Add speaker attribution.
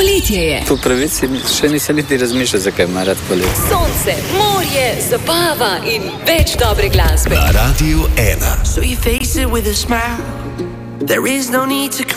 Speaker 1: Poletje je.
Speaker 2: Po pravici še nisem niti razmišljal, zakaj ima rad poletje.
Speaker 1: Sonce, morje, zabava in več dobre glasbe.
Speaker 3: Na Radiu 1.
Speaker 4: So you face it with a smile. There is no need to cry.